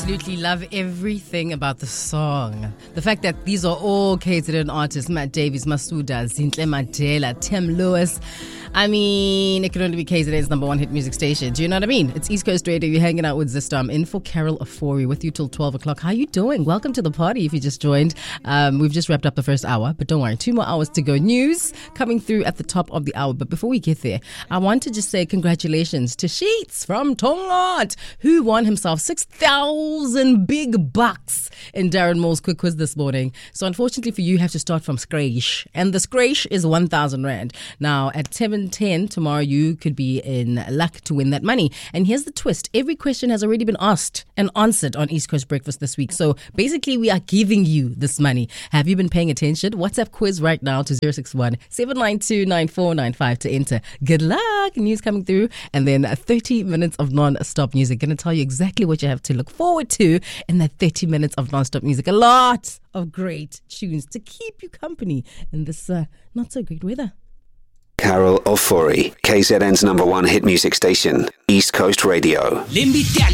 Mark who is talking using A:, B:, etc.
A: absolutely love everything about the song. The fact that these are all KZN artists: Matt Davies, Masuda, Zinhle Mandela, Tim Lewis. I mean, it can only be KZN's number one hit music station. Do you know what I mean? It's East Coast Radio. You're hanging out with Zista. I'm in for Carol Ofori with you till 12 o'clock. How you doing? Welcome to the party if you just joined. We've just wrapped up the first hour, but don't worry, 2 more hours to go. News coming through at the top of the hour. But before we get there, I want to just say congratulations to Sheets from Tongaat, who won himself 6,000 big bucks in Darren Moore's quick quiz this morning. So unfortunately for you, you have to start from scratch. And the scratch is 1,000 Rand. Now at 7:10 tomorrow, you could be in luck to win that money. And here's the twist. Every question has already been asked and answered on East Coast Breakfast this week. So basically, we are giving you this money. Have you been paying attention? WhatsApp quiz right now to 061 792 9495 to enter. Good luck. News coming through. And then 30 minutes of non-stop music. Going to tell you exactly what you have to look forward to in that 30 minutes of non-stop music. A lot of great tunes to keep you company in this not so great weather.
B: Carol Ofori, KZN's number one hit music station, East Coast Radio.